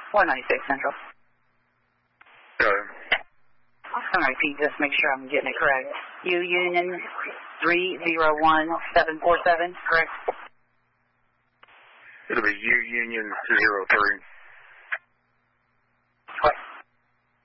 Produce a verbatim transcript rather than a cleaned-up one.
one ninety-six Central. Okay. I'm going to repeat this, make sure I'm getting it correct. U Union three zero one seven four seven, correct? It'll be U Union two zero three.